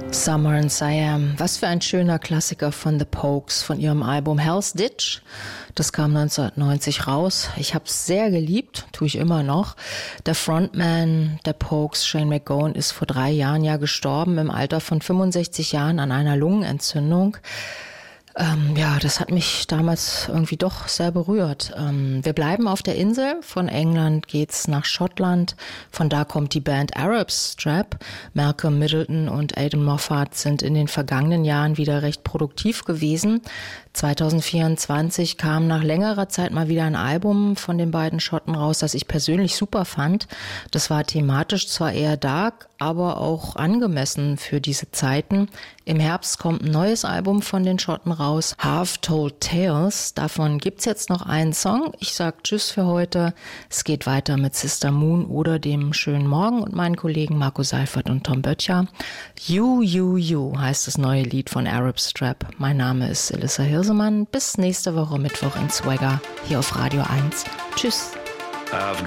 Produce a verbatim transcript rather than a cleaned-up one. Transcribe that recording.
Summer in Siam. Was für ein schöner Klassiker von The Pogues, von ihrem Album Hell's Ditch. Das kam neunzehnhundertneunzig raus. Ich habe es sehr geliebt, tue ich immer noch. Der Frontman der Pogues, Shane MacGowan, ist vor drei Jahren ja gestorben, im Alter von fünfundsechzig Jahren an einer Lungenentzündung. Ähm, ja, das hat mich damals irgendwie doch sehr berührt. Ähm, wir bleiben auf der Insel. Von England geht's nach Schottland. Von da kommt die Band Arab Strap. Malcolm Middleton und Aidan Moffat sind in den vergangenen Jahren wieder recht produktiv gewesen. zwanzig vierundzwanzig kam nach längerer Zeit mal wieder ein Album von den beiden Schotten raus, das ich persönlich super fand. Das war thematisch zwar eher dark, aber auch angemessen für diese Zeiten. Im Herbst kommt ein neues Album von den Schotten raus, Half Told Tales. Davon gibt's jetzt noch einen Song. Ich sag Tschüss für heute. Es geht weiter mit Sister Moon oder dem Schönen Morgen und meinen Kollegen Marco Seifert und Tom Böttcher. You, You, You heißt das neue Lied von Arab Strap. Mein Name ist Elissa Hirsemann. Bis nächste Woche Mittwoch in Swagger hier auf Radio eins. Tschüss. I've